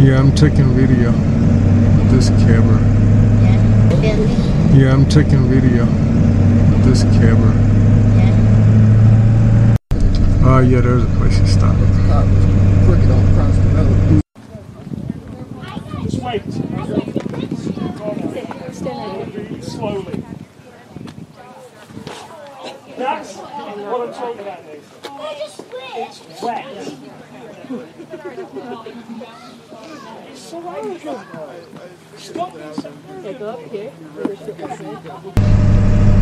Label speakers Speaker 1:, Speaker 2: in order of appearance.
Speaker 1: Yeah, I'm taking video with this camera. Yeah, I'm taking video with this camera. Oh yeah, there's a place to stop.
Speaker 2: Crooked on across the road.
Speaker 3: Just wait. Slowly. That's what I'm talking about, Nick. It's wet. It's so angry. Stop it.
Speaker 4: Yeah, go up here.